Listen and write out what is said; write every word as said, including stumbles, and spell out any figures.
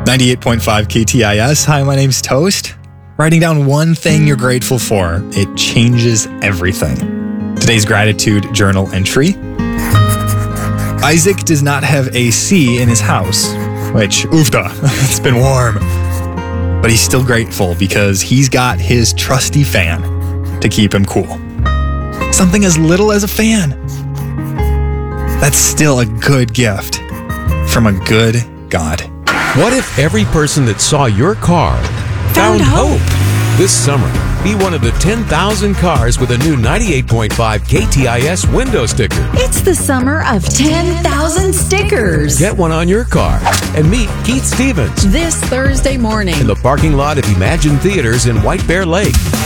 ninety-eight point five K T I S. Hi, my name's Toast. Writing down one thing you're grateful for, it changes everything. Today's gratitude journal entry. Isaac does not have A C in his house, which, oofda, it's been warm. But he's still grateful because he's got his trusty fan to keep him cool. Something as little as a fan. That's still a good gift from a good God. What if every person that saw your car found, found hope? hope? This summer, be one of the ten thousand cars with a new ninety-eight point five K T I S window sticker. It's the summer of ten thousand stickers. Get one on your car and meet Keith Stevens this Thursday morning in the parking lot of Imagine Theaters in White Bear Lake.